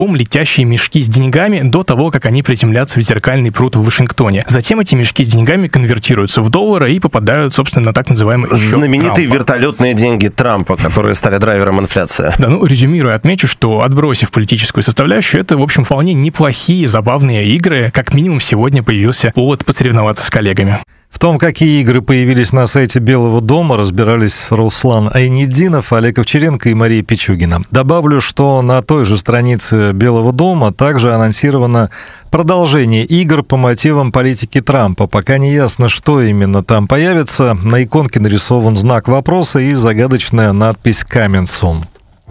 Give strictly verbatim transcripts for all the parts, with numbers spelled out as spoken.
летящие мешки с деньгами до того, как они приземлятся в зеркальный пруд в Вашингтоне. Затем эти мешки с деньгами конвертируются в доллары и попадают, собственно, на так называемый счет знаменитые Трампа. Вертолетные деньги Трампа, которые стали драйвером инфляции. Да, ну, резюмируя, отмечу, что, отбросив политическую составляющую, это, в общем, вполне неплохие, забавные игры. Как минимум, сегодня появился повод посоревноваться с коллегами. В том, какие игры появились на сайте Белого дома, разбирались Руслан Айнидинов, Олег Овчаренко и Мария Пичугина. Добавлю, что на той же странице Белого дома также анонсировано продолжение игр по мотивам политики Трампа. Пока не ясно, что именно там появится. На иконке нарисован знак вопроса и загадочная надпись «Coming soon».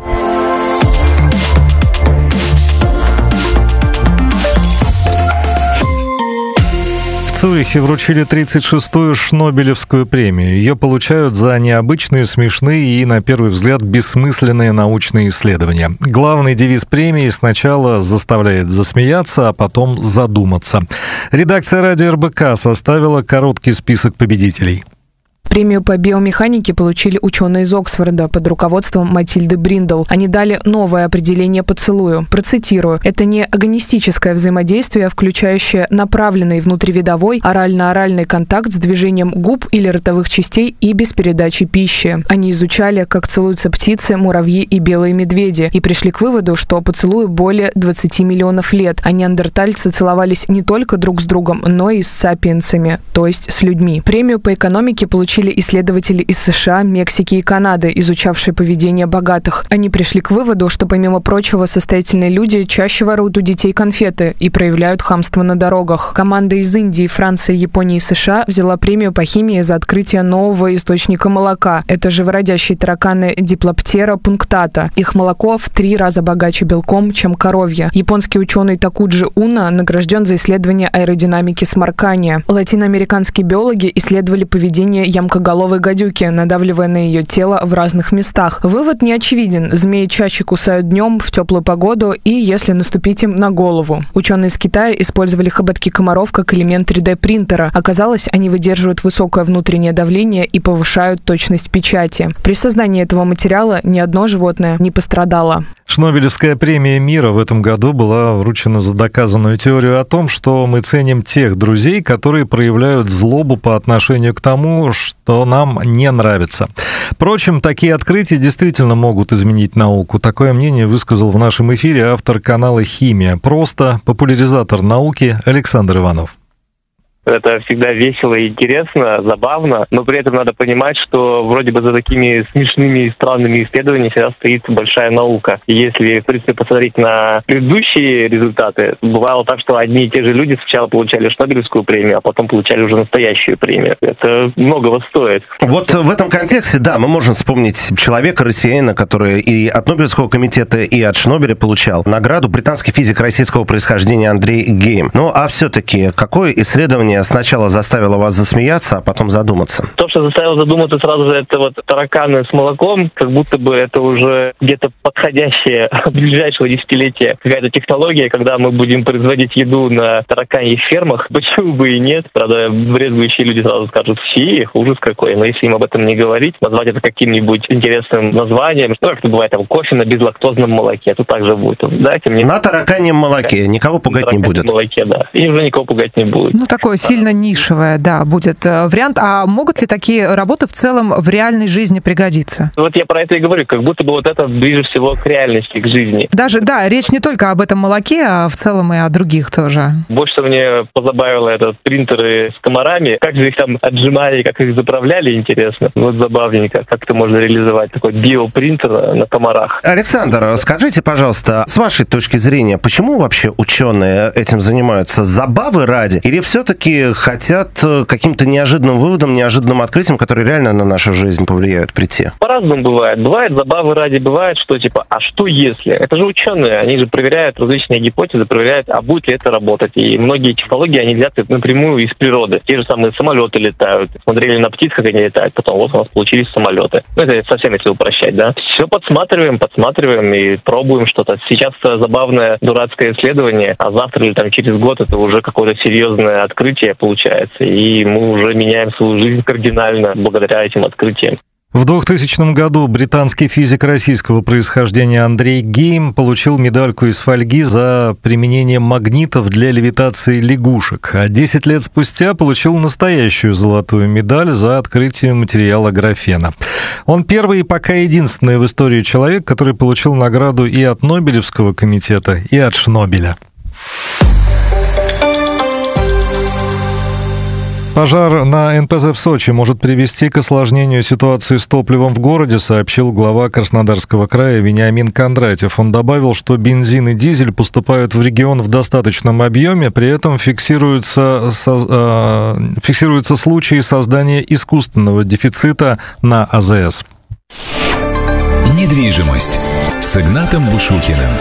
В Цюрихе вручили тридцать шестую Шнобелевскую премию. Ее получают за необычные, смешные и, на первый взгляд, бессмысленные научные исследования. Главный девиз премии сначала заставляет засмеяться, а потом задуматься. Редакция радио эр бэ ка составила короткий список победителей. Премию по биомеханике получили ученые из Оксфорда под руководством Матильды Бриндл. Они дали новое определение поцелую. Процитирую. Это не агонистическое взаимодействие, включающее направленный внутривидовой орально-оральный контакт с движением губ или ротовых частей и без передачи пищи. Они изучали, как целуются птицы, муравьи и белые медведи, и пришли к выводу, что поцелую более двадцати миллионов лет, а неандертальцы целовались не только друг с другом, но и с сапиенсами, то есть с людьми. Премию по экономике получили исследователи из США, Мексики и Канады, изучавшие поведение богатых. Они пришли к выводу, что, помимо прочего, состоятельные люди чаще воруют у детей конфеты и проявляют хамство на дорогах. Команда из Индии, Франции, Японии и США взяла премию по химии за открытие нового источника молока. Это живородящие тараканы Диплоптера пунктата. Их молоко в три раза богаче белком, чем коровье. Японский ученый Такуджи Уна награжден за исследование аэродинамики сморкания. Латиноамериканские биологи исследовали поведение ямкоголовой гадюки, надавливая на ее тело в разных местах. Вывод не очевиден. Змеи чаще кусают днем в теплую погоду и если наступить им на голову. Ученые из Китая использовали хоботки комаров как элемент три дэ принтера. Оказалось, они выдерживают высокое внутреннее давление и повышают точность печати. При создании этого материала ни одно животное не пострадало. Шнобелевская премия мира в этом году была вручена за доказанную теорию о том, что мы ценим тех друзей, которые проявляют злобу по отношению к тому, что нам не нравится. Впрочем, такие открытия действительно могут изменить науку. Такое мнение высказал в нашем эфире автор канала «Химия». Просто популяризатор науки Александр Иванов. Это всегда весело и интересно, забавно, но при этом надо понимать, что вроде бы за такими смешными и странными исследованиями всегда стоит большая наука. И если, в принципе, посмотреть на предыдущие результаты, бывало так, что одни и те же люди сначала получали Шнобелевскую премию, а потом получали уже настоящую премию. Это многого стоит. Вот в этом контексте, да, мы можем вспомнить человека, россиянина, который и от Нобелевского комитета, и от Шнобеля получал награду, британский физик российского происхождения Андрей Гейм. Ну, а все-таки, какое исследование сначала заставило вас засмеяться, а потом задуматься? То, что заставило задуматься сразу же, это вот тараканы с молоком, как будто бы это уже где-то подходящее ближайшего десятилетия какая-то технология, когда мы будем производить еду на тараканьих фермах. Почему бы и нет? Правда, брезгующие люди сразу скажут: фи, ужас какой. Но если им об этом не говорить, назвать это каким-нибудь интересным названием, ну, как это бывает, там, кофе на безлактозном молоке, это также будет. Дайте мне... На тараканьем молоке. Никого пугать не будет. На молоке, да. И уже никого пугать не будет. Ну, такое сильно нишевое, да, будет вариант. А могут ли такие работы в целом в реальной жизни пригодиться? Вот я про это и говорю, как будто бы вот это ближе всего к реальности, к жизни. Даже, да, речь не только об этом молоке, а в целом и о других тоже. Больше всего мне позабавило это принтеры с комарами. Как же их там отжимали, как их заправляли, интересно. Вот забавненько, как это можно реализовать, такой биопринтер на комарах. Александр, скажите, пожалуйста, с вашей точки зрения, почему вообще ученые этим занимаются? Забавы ради? Или все-таки хотят каким-то неожиданным выводом, неожиданным открытием, которые реально на нашу жизнь повлияют, прийти? По-разному бывает. Бывает забавы ради, бывает, что типа, а что если? Это же ученые, они же проверяют различные гипотезы, проверяют, а будет ли это работать. И многие технологии, они взяты напрямую из природы. Те же самые самолеты летают. Смотрели на птиц, как они летают, потом вот у нас получились самолеты. Ну, это совсем если упрощать, да? Все подсматриваем, подсматриваем и пробуем что-то. Сейчас это забавное, дурацкое исследование, а завтра или там через год это уже какое-то серьезное открытие получается, и мы уже меняем свою жизнь кардинально благодаря этим открытиям. В двухтысячном году британский физик российского происхождения Андрей Гейм получил медальку из фольги за применение магнитов для левитации лягушек, а десять лет спустя получил настоящую золотую медаль за открытие материала графена. Он первый и пока единственный в истории человек, который получил награду и от Нобелевского комитета, и от Шнобеля. Пожар на эн пэ зэ в Сочи может привести к осложнению ситуации с топливом в городе, сообщил глава Краснодарского края Вениамин Кондратьев. Он добавил, что бензин и дизель поступают в регион в достаточном объеме, при этом фиксируются, со, э, фиксируются случаи создания искусственного дефицита на а зэ эс. Недвижимость с Игнатом Бушухиным.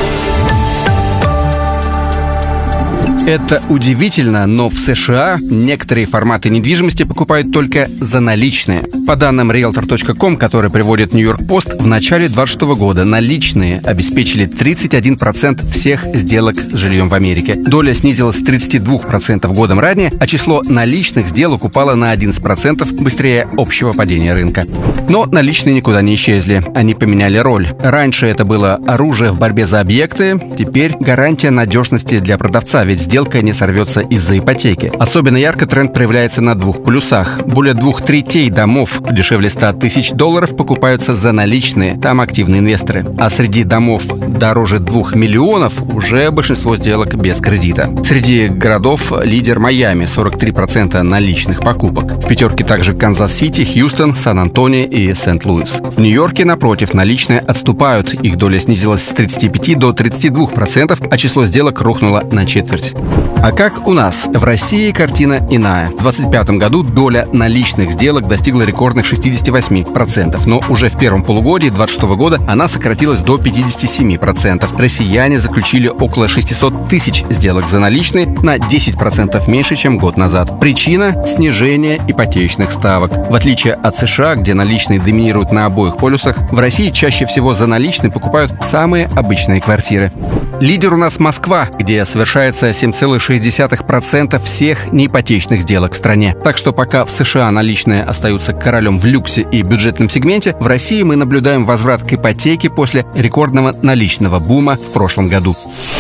Это удивительно, но в США некоторые форматы недвижимости покупают только за наличные. По данным риэлтор точка ком, который приводит Нью-Йорк Пост, в начале двадцать шестого года наличные обеспечили тридцать один процент всех сделок с жильем в Америке. Доля снизилась с тридцати двух процентов годом ранее, а число наличных сделок упало на одиннадцать процентов быстрее общего падения рынка. Но наличные никуда не исчезли. Они поменяли роль. Раньше это было оружие в борьбе за объекты, теперь гарантия надежности для продавца, ведь сделка не сорвется из-за ипотеки. Особенно ярко тренд проявляется на двух полюсах. Более двух третей домов дешевле ста тысяч долларов покупаются за наличные, там активные инвесторы. А среди домов дороже двух миллионов уже большинство сделок без кредита. Среди городов лидер Майами, сорок три процента наличных покупок. В пятерке также Канзас-Сити, Хьюстон, Сан-Антонио и Сент-Луис. В Нью-Йорке, напротив, наличные отступают. Их доля снизилась с тридцати пяти до тридцати двух процентов, а число сделок рухнуло на четверть. А как у нас? В России картина иная. В двадцать пятом году доля наличных сделок достигла рекордных шестидесяти восьми процентов, но уже в первом полугодии двадцать шестого года она сократилась до пятидесяти семи процентов. Россияне заключили около шестисот тысяч сделок за наличные, на десять процентов меньше, чем год назад. Причина – снижение ипотечных ставок. В отличие от США, где наличные доминируют на обоих полюсах, в России чаще всего за наличные покупают самые обычные квартиры. Лидер у нас Москва, где совершается семь целых шесть десятых процента всех неипотечных сделок в стране. Так что пока в США наличные остаются королем в люксе и бюджетном сегменте, в России мы наблюдаем возврат к ипотеке после рекордного наличного бума в прошлом году.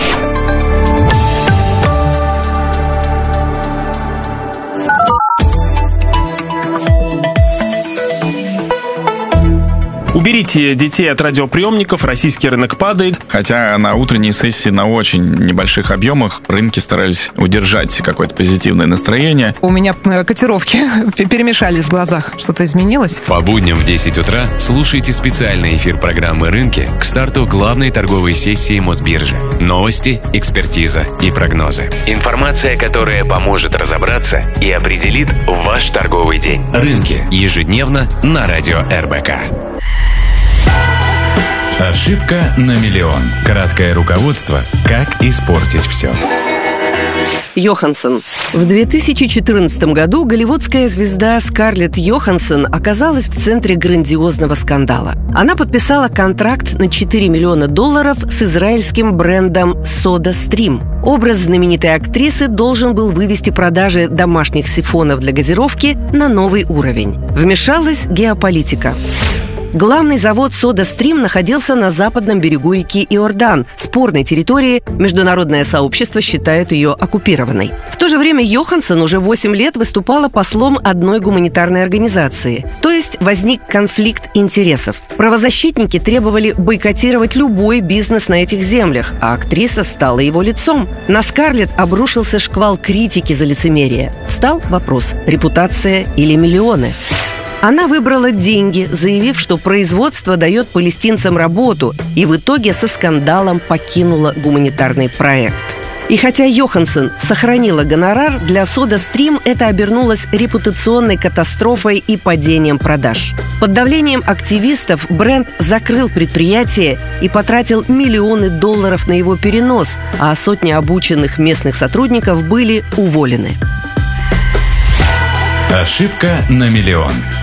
Уберите детей от радиоприемников, российский рынок падает. Хотя на утренней сессии на очень небольших объемах рынки старались удержать какое-то позитивное настроение. У меня котировки перемешались в глазах. Что-то изменилось? По будням в десять утра слушайте специальный эфир программы «Рынки» к старту главной торговой сессии Мосбиржи. Новости, экспертиза и прогнозы. Информация, которая поможет разобраться и определит ваш торговый день. «Рынки» ежедневно на радио эр бэ ка. Ошибка на миллион. Краткое руководство «Как испортить все». Йоханссон. В две тысячи четырнадцатом году голливудская звезда Скарлетт Йоханссон оказалась в центре грандиозного скандала. Она подписала контракт на четыре миллиона долларов с израильским брендом SodaStream. Образ знаменитой актрисы должен был вывести продажи домашних сифонов для газировки на новый уровень. Вмешалась геополитика. Главный завод SodaStream находился на западном берегу реки Иордан, спорной территории. Международное сообщество считает ее оккупированной. В то же время Йоханссон уже восемь лет выступала послом одной гуманитарной организации. То есть возник конфликт интересов. Правозащитники требовали бойкотировать любой бизнес на этих землях, а актриса стала его лицом. На Скарлетт обрушился шквал критики за лицемерие. Встал вопрос: репутация или миллионы? Она выбрала деньги, заявив, что производство дает палестинцам работу, и в итоге со скандалом покинула гуманитарный проект. И хотя Йоханссон сохранила гонорар, для SodaStream это обернулось репутационной катастрофой и падением продаж. Под давлением активистов бренд закрыл предприятие и потратил миллионы долларов на его перенос, а сотни обученных местных сотрудников были уволены. Ошибка на миллион.